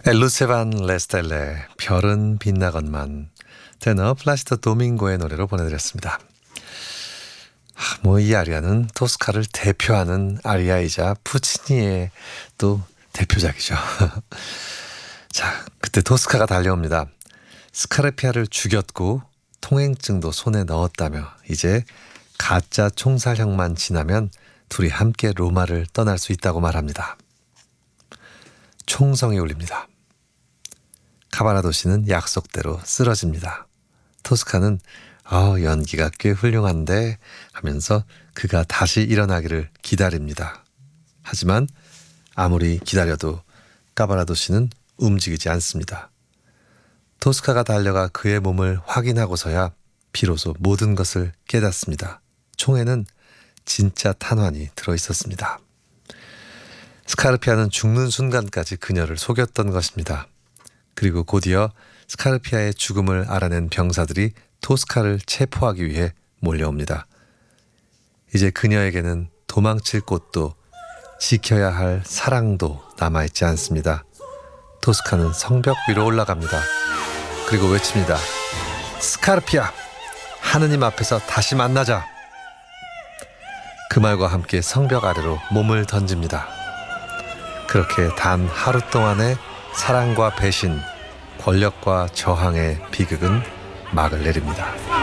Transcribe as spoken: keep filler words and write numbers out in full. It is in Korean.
루세반 레스텔레 별은 빛나건만 테너 플라시도 도밍고의 노래로 보내드렸습니다. 뭐 이 아리아는 토스카를 대표하는 아리아이자 푸치니의 또 대표작이죠. 자, 그때 토스카가 달려옵니다. 스카르피아를 죽였고 통행증도 손에 넣었다며 이제 가짜 총살형만 지나면 둘이 함께 로마를 떠날 수 있다고 말합니다. 총성이 울립니다. 카바라도시는 약속대로 쓰러집니다. 토스카는 어, 연기가 꽤 훌륭한데 하면서 그가 다시 일어나기를 기다립니다. 하지만 아무리 기다려도 카바라도시는 움직이지 않습니다. 토스카가 달려가 그의 몸을 확인하고서야 비로소 모든 것을 깨닫습니다. 총에는 진짜 탄환이 들어있었습니다. 스카르피아는 죽는 순간까지 그녀를 속였던 것입니다. 그리고 곧이어 스카르피아의 죽음을 알아낸 병사들이 토스카를 체포하기 위해 몰려옵니다. 이제 그녀에게는 도망칠 곳도 지켜야 할 사랑도 남아있지 않습니다. 토스카는 성벽 위로 올라갑니다. 그리고 외칩니다. 스카르피아! 하느님 앞에서 다시 만나자! 그 말과 함께 성벽 아래로 몸을 던집니다. 그렇게 단 하루 동안의 사랑과 배신, 권력과 저항의 비극은 막을 내립니다.